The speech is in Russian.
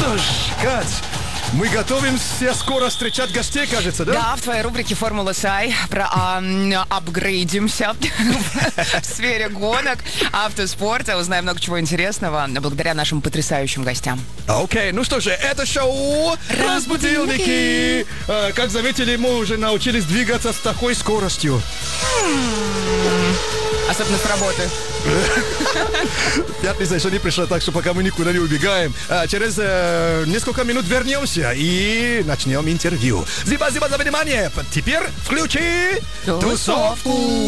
что ж, Кать, мы готовимся скоро встречать гостей, кажется, да? Да, в твоей рубрике «Формула Сай» апгрейдимся в сфере гонок, автоспорта. Узнаем много чего интересного благодаря нашим потрясающим гостям. Окей, ну что же, это шоу «Разбудилники». Как заметили, мы уже научились двигаться с такой скоростью. Особенно с работы. Пятница еще не пришла, так что пока мы никуда не убегаем. Через несколько минут вернемся и начнем интервью. Спасибо за внимание. Теперь включи тусовку.